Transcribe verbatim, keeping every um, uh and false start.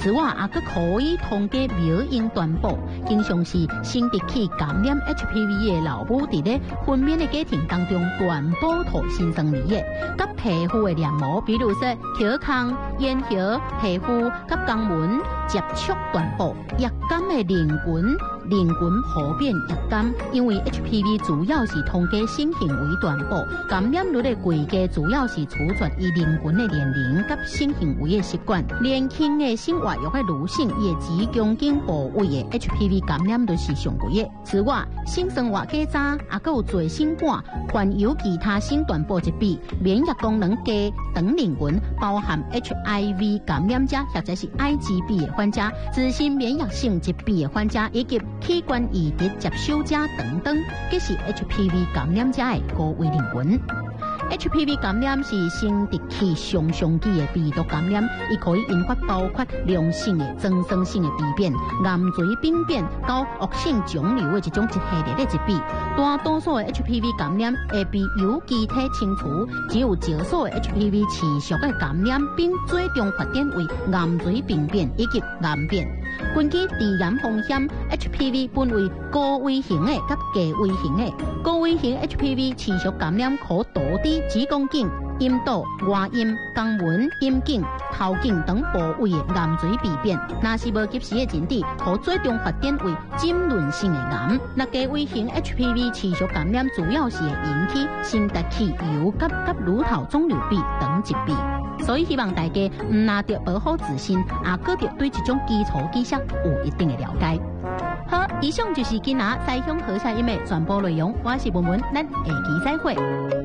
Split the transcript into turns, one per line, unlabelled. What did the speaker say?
此外，也佫可以通过苗婴传播，经常是生殖器感染 H P V 的老母伫咧分娩的家庭当中传播土新生儿的，甲皮肤的黏膜，比如说口腔、咽喉、皮肤、甲肛门接触传播，夜间的人群。人群普遍夜间，因为 H P V 主要是通过性行为传播，感染率的贵价主要是取决于人群的年龄及性行为的习惯。年轻的性活跃的女性，伊的子宫颈部位的 H P V 感染率是上贵的。此外，性生活较早，也佫有做性感，患有其他性传播疾病、免疫功能低等人群，包含 H I V 感染者或者是艾滋病的患者、自身免疫性疾病的患者以及器官移植接受者等等，皆是 H P V 感染者的高危人群。H P V 感染是生殖器上上期的病毒感染，伊可以引发包括良性的、增生性的病变、癌髓病变到恶性肿瘤的一种一系列的疾病。大多数的 H P V 感染会被有机体清除，只有少数的 H P V 持续的感染，并最终发展为癌髓病变以及癌变。根据致癌风险 ，H P V 分为高危型的及低危型的。高危型 H P V 持续感染可导致子宫颈、阴道、外阴、肛门、阴茎、头颈等部位的癌髓病变。若是无及时的诊治，可最终发展为浸润性的癌。那低危型 H P V 持续感染主要是会引起生殖器疣及及乳头肿瘤病等疾病。所以希望大家唔拿着保护自身，也搁着对这种基础知识有一定的了解。好，以上就是今仔西乡好声音的全部内容。我是文文，咱下期再会。